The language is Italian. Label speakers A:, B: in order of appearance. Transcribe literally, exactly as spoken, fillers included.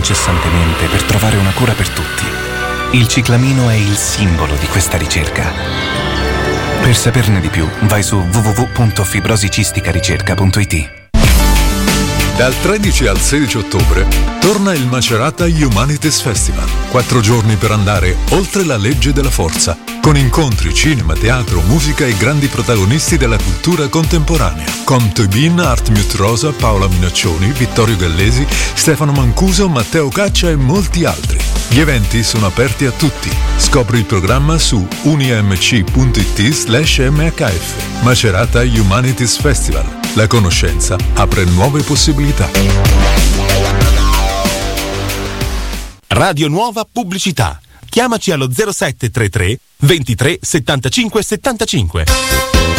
A: incessantemente per trovare una cura per tutti. Il ciclamino è il simbolo di questa ricerca. Per saperne di più, vai su w w w punto fibrosicisticaricerca punto i t.
B: Dal tredici al sedici ottobre torna il Macerata Humanities Festival. Quattro giorni per andare oltre la legge della forza, con incontri, cinema, teatro, musica e grandi protagonisti della cultura contemporanea. Con Tobin, Art Mute Rosa, Paola Minaccioni, Vittorio Gallesi, Stefano Mancuso, Matteo Caccia e molti altri. Gli eventi sono aperti a tutti. Scopri il programma su unimc punto i t slash m h f. Macerata Humanities Festival. La conoscenza apre nuove possibilità.
C: Radio Nuova Pubblicità. Chiamaci allo zero sette tre tre ventitré settantacinque settantacinque.